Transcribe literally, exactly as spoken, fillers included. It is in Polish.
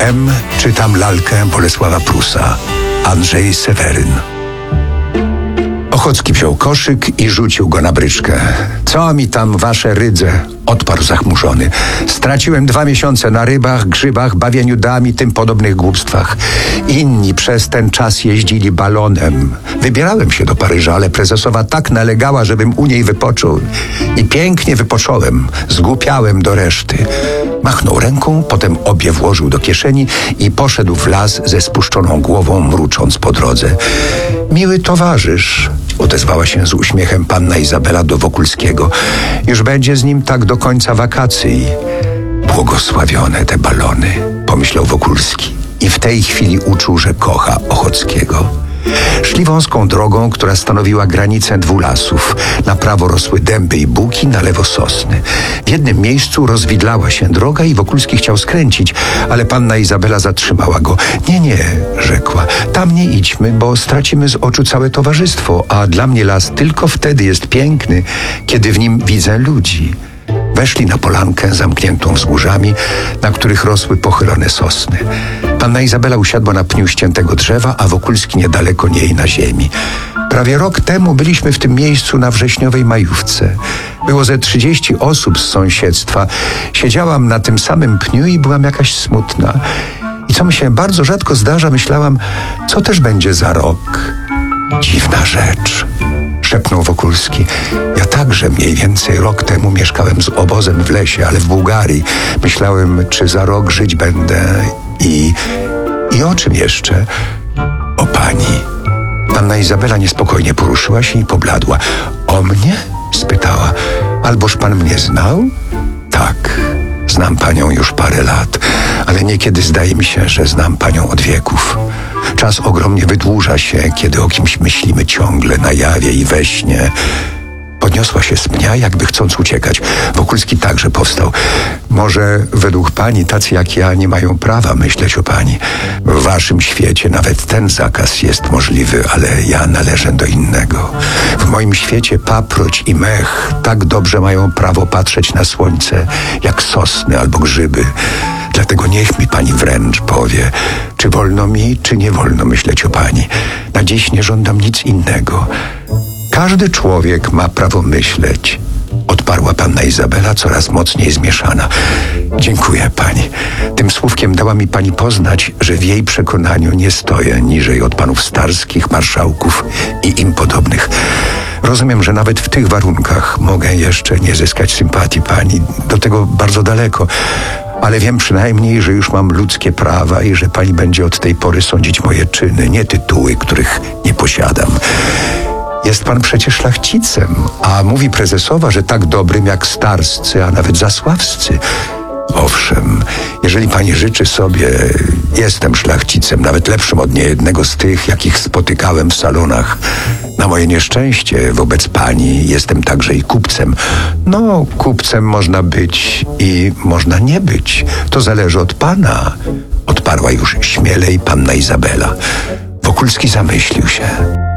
M. Czytam lalkę Bolesława Prusa. Andrzej Seweryn. Ochocki wziął koszyk i rzucił go na bryczkę. Co mi tam wasze rydze? Odparł zachmurzony. Straciłem dwa miesiące na rybach, grzybach, bawieniu dam i tym podobnych głupstwach. Inni przez ten czas jeździli balonem. Wybierałem się do Paryża, ale prezesowa tak nalegała, żebym u niej wypoczął. I pięknie wypocząłem. Zgłupiałem do reszty. Machnął ręką, potem obie włożył do kieszeni i poszedł w las ze spuszczoną głową, mrucząc po drodze. Miły towarzysz, odezwała się z uśmiechem panna Izabela do Wokulskiego. Już będzie z nim tak do końca wakacji. Błogosławione te balony, pomyślał Wokulski. I w tej chwili uczuł, że kocha Ochockiego. Szli wąską drogą, która stanowiła granicę dwóch lasów. Na prawo rosły dęby i buki, na lewo sosny. W jednym miejscu rozwidlała się droga i Wokulski chciał skręcić, ale panna Izabela zatrzymała go. Nie, nie, rzekła, tam nie idźmy, bo stracimy z oczu całe towarzystwo, a dla mnie las tylko wtedy jest piękny, kiedy w nim widzę ludzi. Weszli na polankę zamkniętą wzgórzami, na których rosły pochylone sosny. Panna Izabela usiadła na pniu ściętego drzewa, a Wokulski niedaleko niej na ziemi. Prawie rok temu byliśmy w tym miejscu na wrześniowej majówce. Było ze trzydzieści osób z sąsiedztwa. Siedziałam na tym samym pniu i byłam jakaś smutna. I co mi się bardzo rzadko zdarza, myślałam, co też będzie za rok. Dziwna rzecz, szepnął Wokulski. Ja także mniej więcej rok temu mieszkałem z obozem w lesie, ale w Bułgarii. Myślałem, czy za rok żyć będę i... i o czym jeszcze? O pani. Panna Izabela niespokojnie poruszyła się i pobladła. O mnie? Spytała. Alboż pan mnie znał? Tak, znam panią już parę lat, ale niekiedy zdaje mi się, że znam panią od wieków. Czas ogromnie wydłuża się, kiedy o kimś myślimy ciągle na jawie i we śnie. Podniosła się z pnia, jakby chcąc uciekać. Wokulski także powstał. Może według pani tacy jak ja nie mają prawa myśleć o pani. W waszym świecie nawet ten zakaz jest możliwy, ale ja należę do innego. W moim świecie paproć i mech tak dobrze mają prawo patrzeć na słońce, jak sosny albo grzyby. Dlatego niech mi pani wręcz powie, czy wolno mi, czy nie wolno myśleć o pani. Na dziś nie żądam nic innego. Każdy człowiek ma prawo myśleć, odparła panna Izabela, coraz mocniej zmieszana. Dziękuję pani. Tym słówkiem dała mi pani poznać, że w jej przekonaniu nie stoję niżej od panów starskich, marszałków i im podobnych. Rozumiem, że nawet w tych warunkach mogę jeszcze nie zyskać sympatii pani. Do tego bardzo daleko. Ale wiem przynajmniej, że już mam ludzkie prawa i że pani będzie od tej pory sądzić moje czyny, nie tytuły, których nie posiadam. Jest pan przecież szlachcicem, a mówi prezesowa, że tak dobrym jak starscy, a nawet zasławscy. Owszem, jeżeli pani życzy sobie, jestem szlachcicem, nawet lepszym od niejednego z tych, jakich spotykałem w salonach. Na moje nieszczęście wobec pani jestem także i kupcem. No, kupcem można być i można nie być. To zależy od pana, odparła już śmielej panna Izabela. Wokulski zamyślił się.